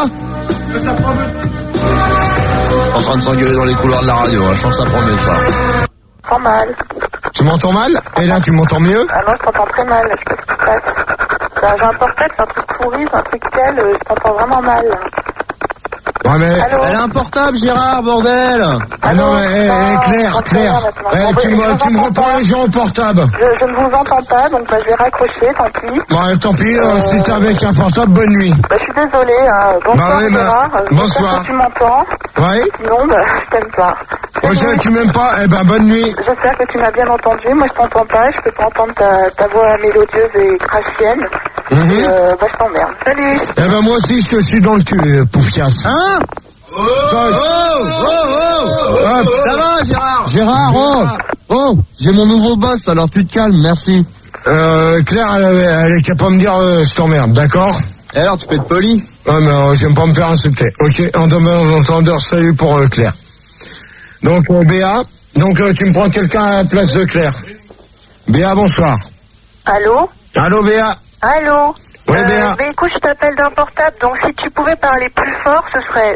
Béa. En train de s'engueuler dans les couloirs de la radio, hein. Je sens que ça promet ça. Pas mal. Tu m'entends mal? Et là, tu m'entends mieux? Ah non, je t'entends très mal, je sais pas ce qui se passe. J'ai un portable, c'est un truc pourri, c'est un truc tel, je t'entends vraiment mal. Ouais, mais... Allô? Elle a un portable, Gérard, bordel. Ah non, mais Claire, tu me reprends les gens au portable. Je ne vous entends pas, donc je vais raccrocher, tant pis. Bon, tant pis, si t'es avec un portable, bonne nuit. Je suis désolée, hein. Bonsoir, Gérard. Bonsoir. Que tu m'entends. Ouais. Sinon, je t'aime pas. Ok, tu m'aimes pas? Eh ben, bonne nuit. J'espère que tu m'as bien entendu. Moi, je t'entends pas. Je peux pas entendre ta voix mélodieuse et crashienne. Je t'emmerde. Salut. Eh ben, moi aussi, je suis dans le cul, pouffiasse. Hein? Ça va, Gérard? Gérard, j'ai mon nouveau boss, alors tu te calmes, merci. Claire, elle est capable de me dire, je t'emmerde, d'accord? Et alors, tu peux être poli? Ouais, mais j'aime pas me faire insulter. Ok, en entendeur, salut pour Claire. Donc, Béa, tu me prends quelqu'un à la place de Claire. Béa, bonsoir. Allô? Allô, Béa? Allô? Ouais, Béa. Mais écoute, je t'appelle d'un portable, donc si tu pouvais parler plus fort, ce serait